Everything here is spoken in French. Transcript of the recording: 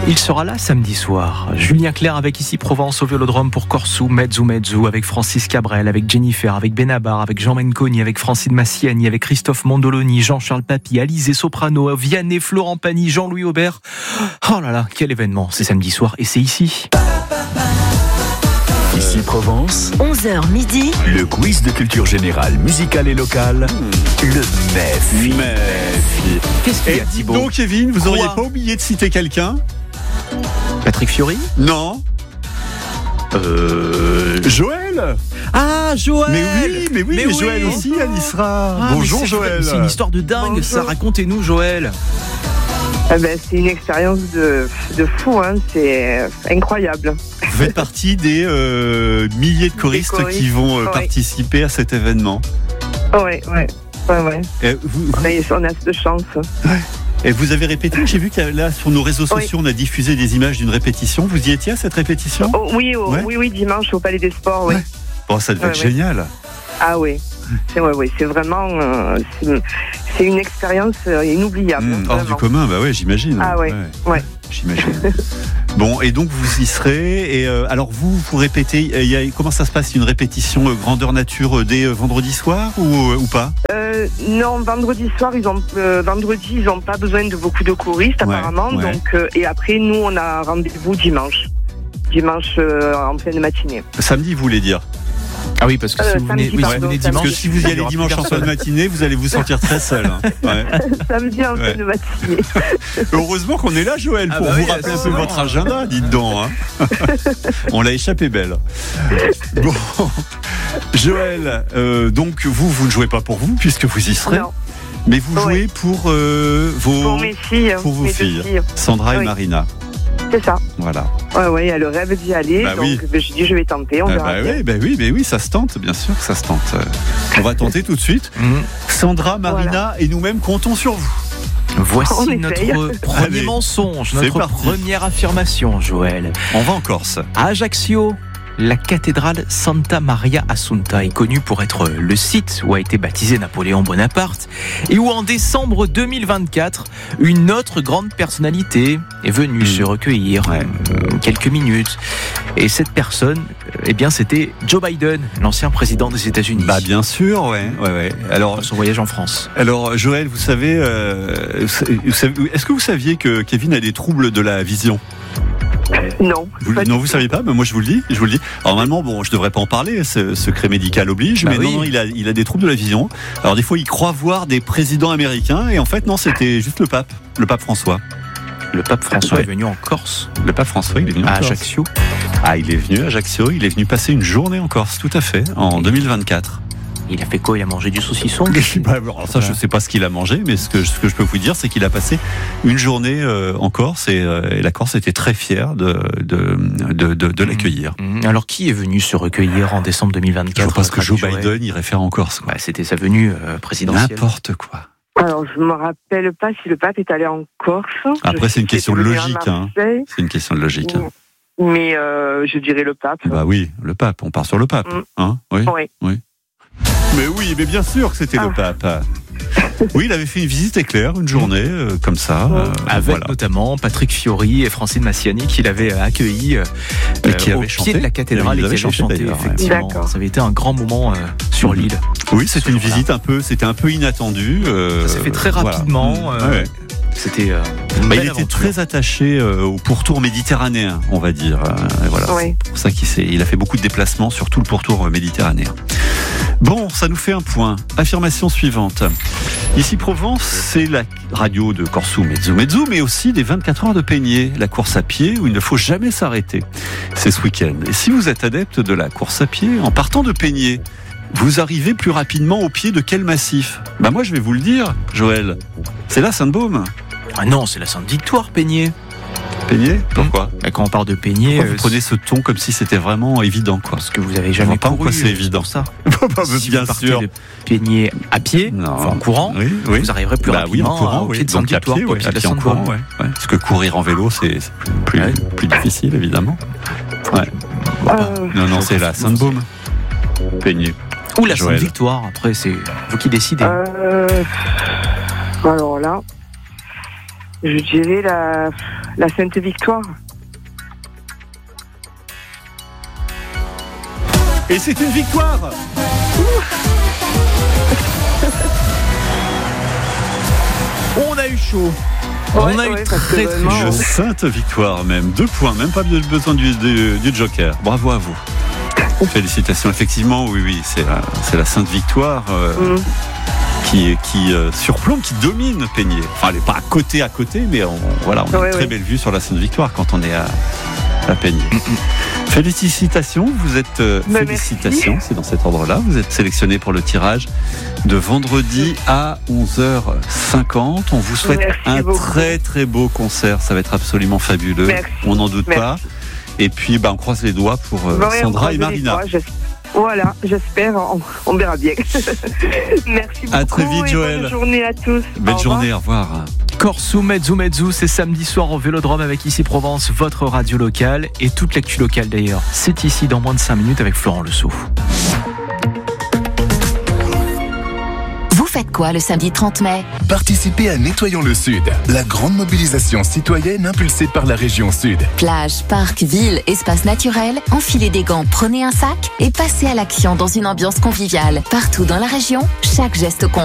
Il sera là samedi soir. Julien Clerc avec Ici Provence au Vélodrome pour Corsou, Mezzo, avec Francis Cabrel, avec Jennifer, avec Benabar, avec Jean Menconi, avec Francine Massiani, avec Christophe Mondoloni, Jean-Charles Papy, Alizé Soprano, Vianney, Florent Pagny, Jean-Louis Aubert. Oh là là, quel événement, c'est samedi soir et c'est ici. Ici Provence, 11h midi, le quiz de culture générale, musicale et locale, le MEF. Qu'est-ce qu'il y a, Thibaut? Donc Kevin, vous auriez Quoi pas oublié de citer quelqu'un? Patrick Fiori? Non. Joël. Ah, Joël! Mais oui, Joël aussi, elle y sera. Ah, Bonjour Joël. C'est une histoire de dingue, Bonjour. ça, racontez-nous Joël. C'est une expérience de fou, hein. C'est incroyable. Vous faites partie des milliers de choristes choristes, qui vont ouais. participer à cet événement. Ouais. Et vous, On a cette chance. et vous avez répété, j'ai vu que là sur nos réseaux sociaux on a diffusé des images d'une répétition. Vous y étiez à cette répétition? Ouais. Oui, dimanche au Palais des Sports, oui. Ouais. Bon, ça devait être génial. Ah oui. C'est vraiment c'est une expérience inoubliable. Hors vraiment. du commun, bah ouais, j'imagine. Ah ouais. J'imagine. Bon, et donc vous y serez. Et alors vous répétez. Comment ça se passe? Une répétition grandeur nature dès vendredi soir ou pas? Non, vendredi soir, ils ont pas besoin de beaucoup de choristes apparemment. Ouais. Donc et après nous on a rendez-vous dimanche en pleine matinée. Samedi, vous voulez dire? Ah oui, parce que si vous venez, samedi, pardon, dimanche. Parce que si vous y il y allez aura plus dimanche en fin personne. de matinée, vous allez vous sentir très seul. Ouais. Samedi en pleine matinée. Heureusement qu'on est là, Joël, pour vous rappeler un peu votre agenda, dites donc. Hein. On l'a échappé belle. Bon, Joël, donc vous ne jouez pas pour vous, puisque vous y serez. Non. Mais vous jouez pour Pour mes filles. pour vos mes deux filles, Sandra et Oui. Marina. C'est ça. Voilà. Ouais, elle rêve d'y aller. Bah donc oui. je dis je vais tenter, on verra. oui, ça se tente, bien sûr que ça se tente. On va tenter tout de suite. Sandra, Marina et nous-mêmes comptons sur vous. Voici On notre essaye. premier Allez, mensonge, c'est notre parti. première affirmation, Joël. On va en Corse. À Ajaccio, la cathédrale Santa Maria Assunta est connue pour être le site où a été baptisé Napoléon Bonaparte et où en décembre 2024, une autre grande personnalité est venue se recueillir quelques minutes. Et cette personne, c'était Joe Biden, l'ancien président des États-Unis. Bah bien sûr, ouais. Alors, Dans son voyage en France. Alors Joël, vous savez, est-ce que vous saviez que Kevin a des troubles de la vision? Non. Vous saviez pas? Mais moi je vous le dis. Alors normalement, je devrais pas en parler, secret médical oblige, mais oui. non, il a des troubles de la vision. Alors des fois, il croit voir des présidents américains, et en fait non, c'était juste le pape François. Le pape François est venu en Corse, Le pape François, il est venu en à Corse. Ajaccio. Ah, il est venu à Ajaccio, il est venu passer une journée en Corse, tout à fait, en 2024. Il a fait quoi? Il a mangé du saucisson? Alors ça, je sais pas ce qu'il a mangé, mais ce que je peux vous dire, c'est qu'il a passé une journée en Corse, et la Corse était très fière de l'accueillir. Alors, qui est venu se recueillir en décembre 2024? Je pense que Joe Joël Biden irait faire en Corse. Quoi. C'était sa venue présidentielle. N'importe quoi. Alors je me rappelle pas si le pape est allé en Corse. Après, c'est une question de logique. Marseille, C'est une question de logique. Mais je dirais le pape. Bah oui, le pape. On part sur le pape. Oui. Oui. Mais oui, mais bien sûr que c'était le pape. Oui, il avait fait une visite éclair, une journée comme ça. Avec notamment Patrick Fiori et Francine Massiani qui l'avaient accueilli Et qui au avait pied chanté. de la cathédrale Ils et avaient qui avait chanté, chanté, d'ailleurs, effectivement. D'accord. Ça avait été un grand moment sur l'île. Oui, c'était une visite c'était un peu inattendu. Ça s'est fait très rapidement. Ouais. C'était une Il belle était aventure. très attaché au pourtour méditerranéen, on va dire. Voilà. Oui. C'est pour ça qu'il a fait beaucoup de déplacements sur tout le pourtour méditerranéen. Bon, ça nous fait un point. Affirmation suivante. Ici Provence, c'est la radio de Corsou, Mezzo, mais aussi des 24 heures de Peigné, la course à pied où il ne faut jamais s'arrêter. C'est ce week-end. Et si vous êtes adepte de la course à pied, en partant de Peigné, vous arrivez plus rapidement au pied de quel massif? Bah moi je vais vous le dire, Joël. C'est la Sainte-Baume. Ah non, c'est la Sainte-Victoire, Peigné. Peigné? Pourquoi? Et quand on parle de Peigné, Pourquoi vous prenez ce ton comme si c'était vraiment évident, quoi? parce que vous avez jamais vois pas en couru, quoi c'est évident. pour ça. Si Bien vous partez sûr. de Peigné à pied, Non. en courant, Oui. vous arriverez plus Bah oui, en rapidement courant, au pied oui. de Donc à Sainte-Victoire, pied, au pied à de la pied en Sainte-Baume. courant, ouais. Parce que courir en vélo, c'est plus difficile, évidemment. Ouais. Non, c'est la Sainte-Baume. Peigné. Ou la Joël. Sainte-Victoire, après c'est vous qui décidez. Alors là, Je dirais la Sainte Victoire. Et c'est une victoire. On a eu chaud. Ouais, On a eu parce que très vraiment, Une sainte victoire même. 2 points, même pas besoin du joker. Bravo à vous. Félicitations. Effectivement, oui, c'est la sainte victoire qui surplombe, qui domine Peigné. Enfin, elle n'est pas à côté, mais on a une très belle vue sur la sainte victoire quand on est à Peigné. Félicitations, vous êtes félicitations, c'est dans cet ordre-là. Vous êtes sélectionné pour le tirage de vendredi à 11h50. On vous souhaite beaucoup. Très très beau concert. Ça va être absolument fabuleux. Merci. On n'en doute pas. Et puis, on croise les doigts pour Sandra et Marina. Voilà, j'espère, on verra bien. Merci beaucoup. À très vite, Joël. Bonne journée à tous. Belle journée, au revoir. Corso Mezzo, c'est samedi soir au Vélodrome avec Ici Provence, votre radio locale et toute l'actu locale d'ailleurs. C'est ici dans moins de 5 minutes avec Florent Lesault. Vous faites quoi le samedi 30 mai ? Participez à Nettoyons le Sud, la grande mobilisation citoyenne impulsée par la région Sud. Plage, parc, ville, espace naturel, enfilez des gants, prenez un sac et passez à l'action dans une ambiance conviviale. Partout dans la région, chaque geste compte.